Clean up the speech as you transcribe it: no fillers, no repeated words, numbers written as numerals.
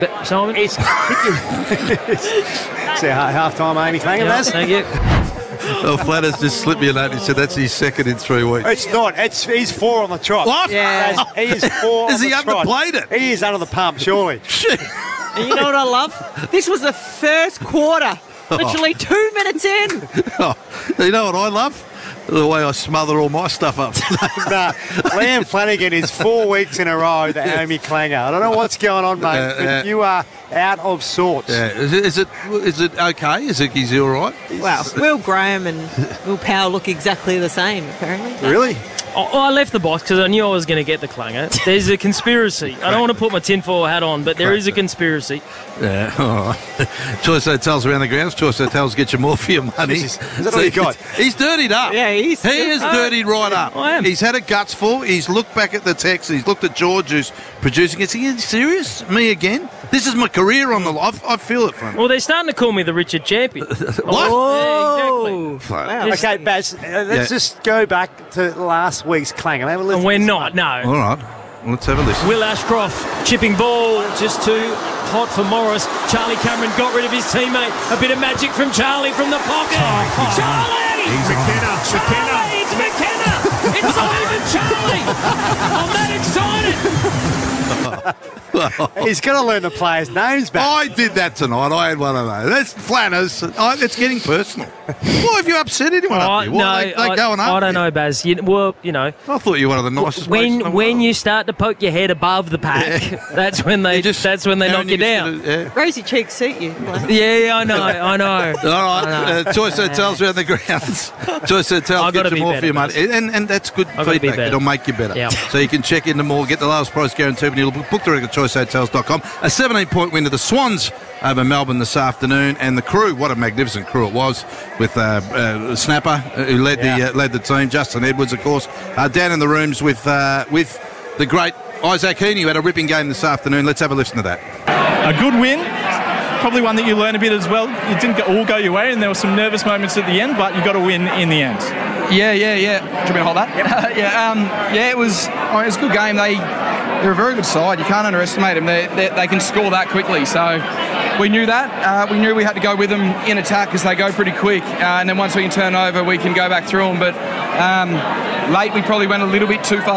Simon? It's half-time, Amy. Thank you, Baz. Thank you. Well, Flatters just slipped me a note. He said that's his second in 3 weeks. It's not. He's 4 on the trot. What? Yeah. He is 4 Has on he the trot. underplayed it? He is under the pump, surely. And you know what I love? This was the first quarter. Literally 2 minutes in. Oh, you know what I love? The way I smother all my stuff up. Nah, Liam Flanagan is 4 weeks in a row the Amy Clanger. I don't know what's going on, mate, but you are out of sorts. Yeah. Is it okay? Is he all right? Well, Will Graham and Will Powell look exactly the same, apparently. Really? I left the box because I knew I was going to get the clanger. There's a conspiracy. I don't want to put my tinfoil hat on, but there is a conspiracy. Yeah, all right. Choice Hotels around the grounds. Choice Hotels get you more for your money. Is that all you got? He's dirtied up. Yeah, He is dirtied right up. I am. He's had a guts full. He's looked back at the text. He's looked at George, who's producing it. Is he serious? Me again? This is my career on the life. I feel it from. Well, they're starting to call me the Richard Champion. What? Yeah, exactly. Wow. Okay, Baz, let's just go back to last week's Clanger. Have a listen And to we're this not, one. no. All right. Let's have a listen. Will Ashcroft chipping ball just too hot for Morris. Charlie Cameron got rid of his teammate. A bit of magic from Charlie from the pocket. Charlie! McKenna. Charlie! It's McKenna! It's not even Charlie! I'm that excited! He's got to learn the players' names back. I did that tonight. I had one of those. That's Flanners. It's getting personal. Why have you upset anyone up here? Why are they going up? I don't know, Baz. You know. I thought you were one of the nicest blokes in the When world. you start to poke your head above the pack, that's when they knock you down. Rosy cheeks suit you. Yeah, I know. All right, Choice Hotels around the grounds. Choice Hotels I've gotta get you be more better, for your money. And that's good gotta be feedback. better. It'll make you better. Yeah. So you can check in the mall, get the lowest price guarantee when you book direct at choicehotels.com. A 17-point win to the Swans over Melbourne this afternoon. And the crew, what a magnificent crew it was, with Snapper, who led the team, Justin Edwards, of course, down in the rooms with the great Isaac Heaney, who had a ripping game this afternoon. Let's have a listen to that. A good win, probably one that you learn a bit as well. It didn't all go your way, and there were some nervous moments at the end, but you got to win in the end. Yeah. Do you want me to hold that? It was a good game. They're a very good side. You can't underestimate them. They can score that quickly. So we knew that. We knew we had to go with them in attack because they go pretty quick. And then once we can turn over, we can go back through them. But late, we probably went a little bit too far.